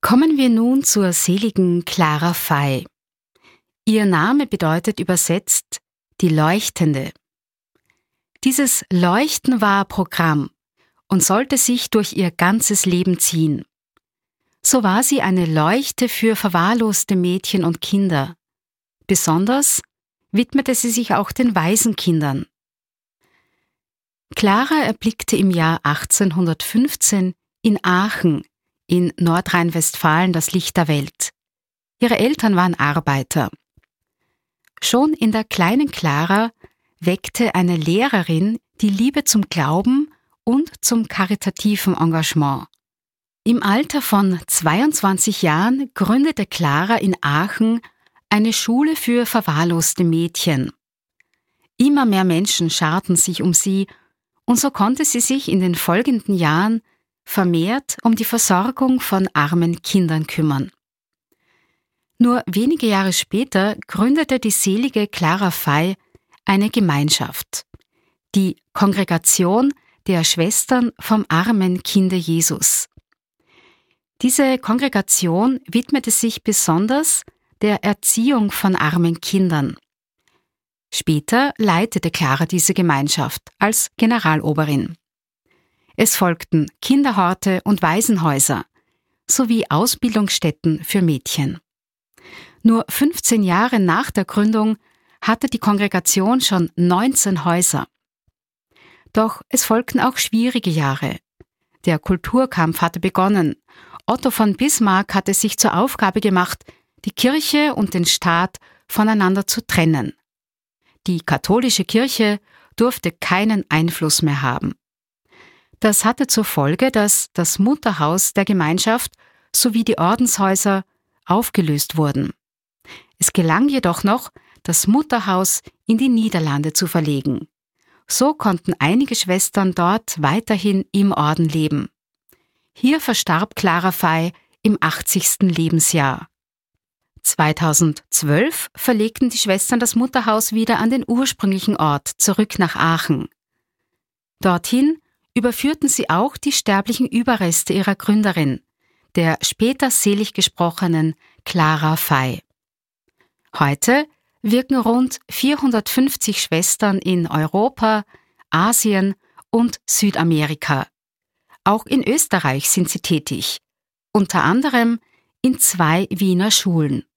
Kommen wir nun zur seligen Clara Fey. Ihr Name bedeutet übersetzt die Leuchtende. Dieses Leuchten war Programm und sollte sich durch ihr ganzes Leben ziehen. So war sie eine Leuchte für verwahrloste Mädchen und Kinder. Besonders widmete sie sich auch den Waisenkindern. Clara erblickte im Jahr 1815 in Aachen in Nordrhein-Westfalen das Licht der Welt. Ihre Eltern waren Arbeiter. Schon in der kleinen Clara weckte eine Lehrerin die Liebe zum Glauben und zum karitativen Engagement. Im Alter von 22 Jahren gründete Clara in Aachen eine Schule für verwahrloste Mädchen. Immer mehr Menschen scharten sich um sie und so konnte sie sich in den folgenden Jahren vermehrt um die Versorgung von armen Kindern kümmern. Nur wenige Jahre später gründete die selige Clara Fey eine Gemeinschaft, die Kongregation der Schwestern vom armen Kinde Jesus. Diese Kongregation widmete sich besonders der Erziehung von armen Kindern. Später leitete Clara diese Gemeinschaft als Generaloberin. Es folgten Kinderhorte und Waisenhäuser sowie Ausbildungsstätten für Mädchen. Nur 15 Jahre nach der Gründung hatte die Kongregation schon 19 Häuser. Doch es folgten auch schwierige Jahre. Der Kulturkampf hatte begonnen. Otto von Bismarck hatte sich zur Aufgabe gemacht, die Kirche und den Staat voneinander zu trennen. Die katholische Kirche durfte keinen Einfluss mehr haben. Das hatte zur Folge, dass das Mutterhaus der Gemeinschaft sowie die Ordenshäuser aufgelöst wurden. Es gelang jedoch noch, das Mutterhaus in die Niederlande zu verlegen. So konnten einige Schwestern dort weiterhin im Orden leben. Hier verstarb Clara Fey im 80. Lebensjahr. 2012 verlegten die Schwestern das Mutterhaus wieder an den ursprünglichen Ort, zurück nach Aachen. Dorthin überführten sie auch die sterblichen Überreste ihrer Gründerin, der später selig gesprochenen Clara Fey. Heute wirken rund 450 Schwestern in Europa, Asien und Südamerika. Auch in Österreich sind sie tätig, unter anderem in 2 Wiener Schulen.